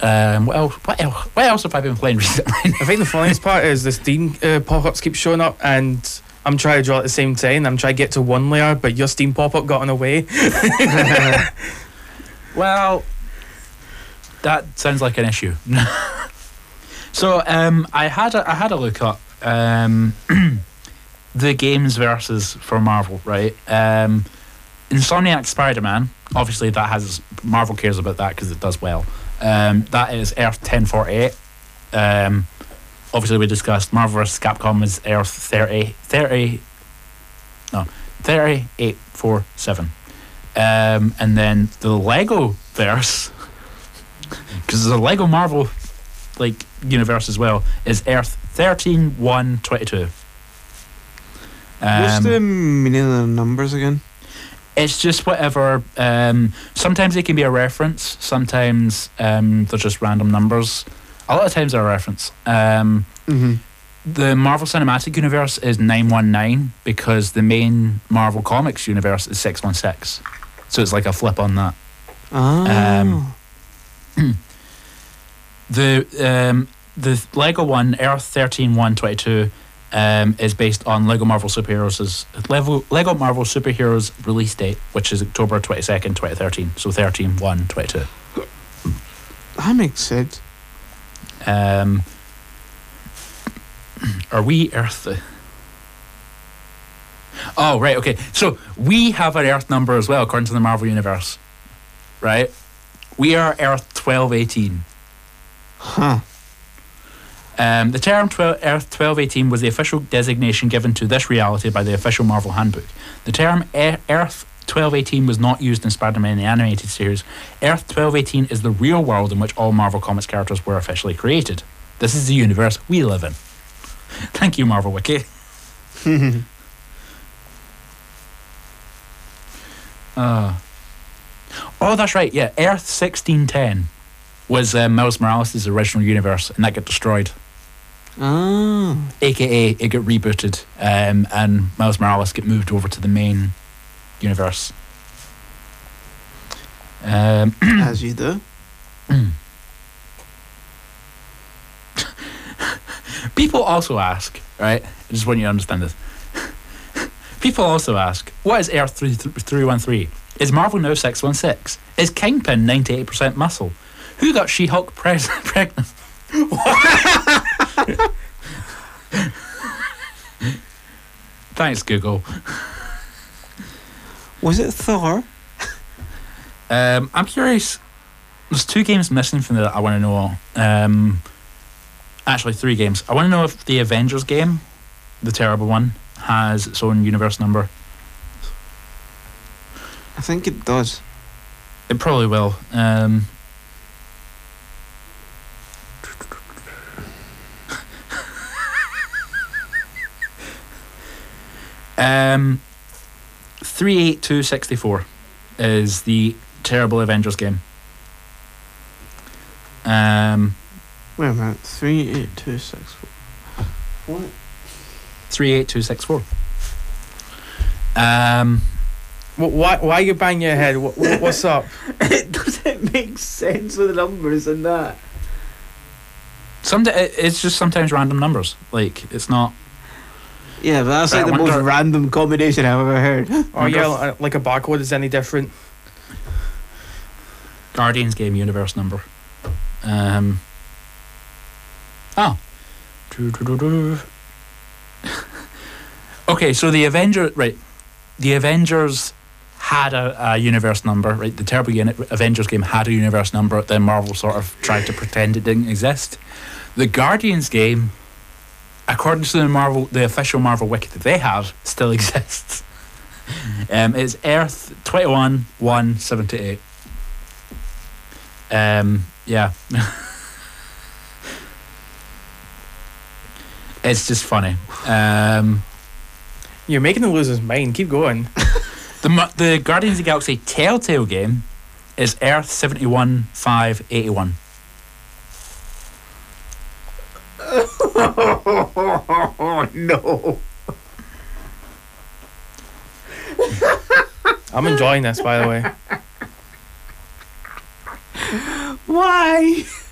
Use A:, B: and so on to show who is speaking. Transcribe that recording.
A: What else? What else have I been playing recently?
B: I think the funniest part is the Steam pop-ups keep showing up, and I'm trying to draw at the same time. I'm trying to get to one layer, but your Steam pop-up got in the way.
A: Well, that sounds like an issue. So I had a look up the games versus for Marvel, right? Insomniac Spider-Man, obviously that has Marvel cares about that because it does well. That is Earth 1048. Obviously we discussed Marvel vs. Capcom is Earth 3847. And then the Lego verse, because there's a Lego Marvel like universe as well, is Earth 13122.
C: What's the meaning of the numbers again?
A: It's just whatever. Sometimes it can be a reference. Sometimes they're just random numbers. A lot of times they're a reference. The Marvel Cinematic Universe is 919 because the main Marvel Comics universe is 616. So it's like a flip on that.
C: Oh.
A: The Lego one, Earth 13122, is based on Lego Marvel Superheroes' Lego Marvel Superheroes release date, which is October 22nd, 2013. So 13/1/22.
C: That makes sense.
A: Are we Earth? Oh, right, okay. So we have an Earth number as well, according to the Marvel Universe. Right? We are Earth 1218.
C: Huh.
A: The term Earth 1218 was the official designation given to this reality by the official Marvel Handbook. The term Earth 1218 was not used in Spider-Man the animated series. Earth 1218 is the real world in which all Marvel Comics characters were officially created. This is the universe we live in. Thank you, Marvel Wiki. Oh, that's right, yeah. Earth 1610 was Miles Morales' original universe, and that got destroyed.
C: Oh.
A: AKA, it got rebooted, and Miles Morales got moved over to the main universe.
C: As you do.
A: People also ask, right? I just want you to understand this. People also ask, what is Earth 313? Is Marvel now 616? Is Kingpin 98% muscle? Who got She-Hulk pregnant? Thanks, Google.
C: Was it Thor?
A: I'm curious. There's 2 games missing from that I want to know. Actually, 3 games. I want to know if the Avengers game, the terrible one, has its own universe number.
C: I think it does.
A: It probably will. 38264 is the terrible Avengers game.
C: Wait a minute. 38264. What?
A: 38264.
B: Why are you banging your head? What's up?
C: It doesn't make sense with the numbers and that.
A: It's just sometimes random numbers. Like, it's not.
C: Yeah, but that's
A: Right,
C: like the most random combination I've ever heard.
B: Oh yeah, like a barcode is any different?
A: Guardians game universe number. Okay, so the Avengers had a universe number, right? The terrible Avengers game had a universe number. Then Marvel sort of tried to pretend it didn't exist. The Guardians game, according to the official Marvel wiki that they have, still exists. It's Earth 21178. Yeah. It's just funny.
B: You're making him lose his mind. Keep going.
A: The Guardians of the Galaxy Telltale game is Earth 71581.
C: Oh no.
B: I'm enjoying this, by the way.
C: Why?